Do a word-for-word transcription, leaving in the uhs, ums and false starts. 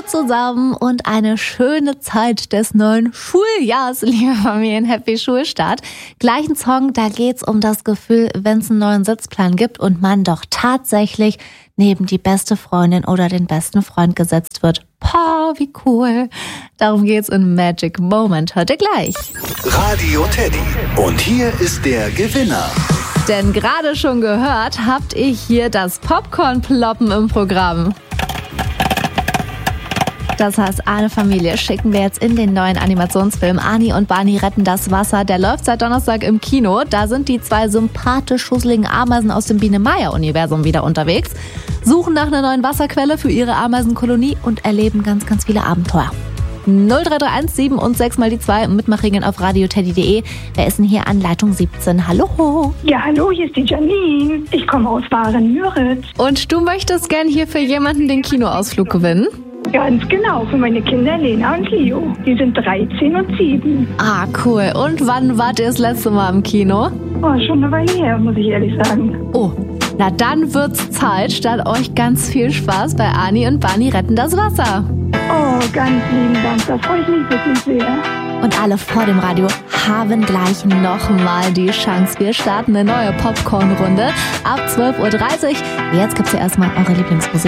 zusammen und eine schöne Zeit des neuen Schuljahrs, liebe Familien. Happy Schulstart. Gleichen Song, da geht's um das Gefühl, wenn es einen neuen Sitzplan gibt und man doch tatsächlich neben die beste Freundin oder den besten Freund gesetzt wird. Boah, wie cool. Darum geht's in Magic Moment heute gleich. Radio Teddy. Und hier ist der Gewinner. Denn gerade schon gehört, habt ihr hier das Popcorn-Ploppen im Programm. Das heißt, eine Familie schicken wir jetzt in den neuen Animationsfilm Ani und Barney retten das Wasser. Der läuft seit Donnerstag im Kino. Da sind die zwei sympathisch schusseligen Ameisen aus dem Biene-Meier-Universum wieder unterwegs, suchen nach einer neuen Wasserquelle für ihre Ameisenkolonie und erleben ganz, ganz viele Abenteuer. null drei drei eins sieben und sechs mal die zwei, Mitmachregeln auf radioteddy punkt de. Wer ist denn hier an Leitung siebzehn? Hallo. Ja, hallo, hier ist die Janine. Ich komme aus Waren-Müritz. Und du möchtest gern hier für jemanden den Kinoausflug gewinnen? Ganz genau, für meine Kinder Lena und Leo. Die sind dreizehn und sieben. Ah, cool. Und wann wart ihr das letzte Mal im Kino? Oh, schon eine Weile her, muss ich ehrlich sagen. Oh, na dann wird's Zeit. Dann euch ganz viel Spaß bei Ani und Barney retten das Wasser. Oh, ganz lieben Dank, da freue ich mich wirklich sehr. Und alle vor dem Radio haben gleich nochmal die Chance. Wir starten eine neue Popcorn-Runde ab zwölf Uhr dreißig. Jetzt gibt's ja erstmal eure Lieblingsmusik.